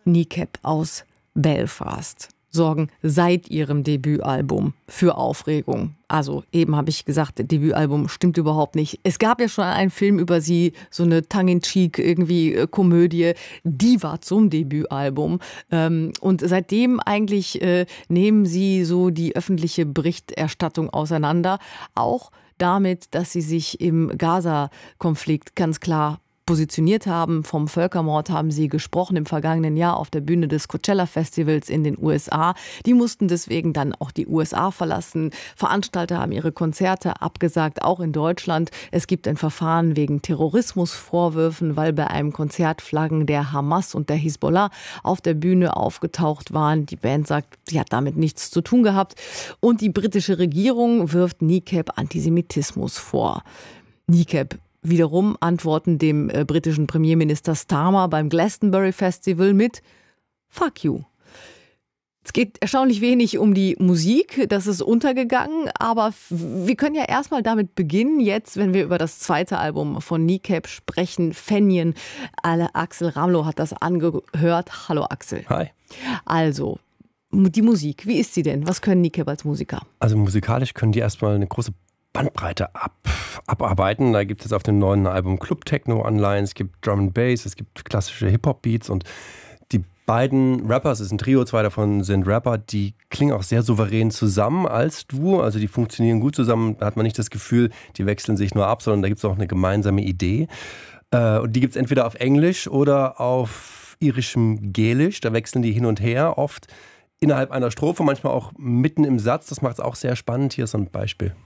Kneecap aus Belfast sorgen seit ihrem Debütalbum für Aufregung. Also eben habe ich gesagt, Debütalbum stimmt überhaupt nicht. Es gab ja schon einen Film über sie, so eine tongue-in-cheek irgendwie Komödie, die war zum Debütalbum. Und seitdem eigentlich nehmen sie so die öffentliche Berichterstattung auseinander. Auch damit, dass sie sich im Gaza-Konflikt ganz klar positioniert haben. Vom Völkermord haben sie gesprochen im vergangenen Jahr auf der Bühne des Coachella-Festivals in den USA. Die mussten deswegen dann auch die USA verlassen. Veranstalter haben ihre Konzerte abgesagt, auch in Deutschland. Es gibt ein Verfahren wegen Terrorismusvorwürfen, weil bei einem Konzert Flaggen der Hamas und der Hisbollah auf der Bühne aufgetaucht waren. Die Band sagt, sie hat damit nichts zu tun gehabt. Und die britische Regierung wirft Kneecap Antisemitismus vor. Kneecap wiederum antworten dem britischen Premierminister Starmer beim Glastonbury Festival mit Fuck you. Es geht erstaunlich wenig um die Musik, das ist untergegangen, aber wir können ja erstmal damit beginnen, jetzt, wenn wir über das zweite Album von Kneecap sprechen, Fenjen. Axel Ramlow hat das angehört. Hallo Axel. Hi. Also, die Musik, wie ist sie denn? Was können Kneecap als Musiker? Also musikalisch können die erstmal eine große Bandbreite abarbeiten. Da gibt es auf dem neuen Album Club Techno Anleihen, es gibt Drum and Bass, es gibt klassische Hip-Hop-Beats und die beiden Rappers, es ist ein Trio, zwei davon sind Rapper, die klingen auch sehr souverän zusammen als Duo, also die funktionieren gut zusammen, da hat man nicht das Gefühl, die wechseln sich nur ab, sondern da gibt es auch eine gemeinsame Idee. Und die gibt es entweder auf Englisch oder auf irischem Gälisch, da wechseln die hin und her, oft innerhalb einer Strophe, manchmal auch mitten im Satz, das macht es auch sehr spannend. Hier ist so ein Beispiel.